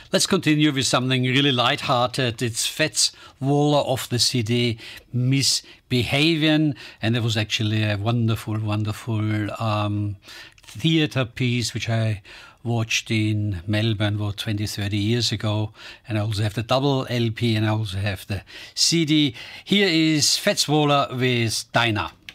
Let's continue with something really light-hearted. It's Fats Waller of the CD Misbehavin', and it was actually a wonderful, wonderful theatre piece which I watched in Melbourne about 20, 30 years ago. And I also have the double LP and I also have the CD. Here is Fats Waller with Dinah.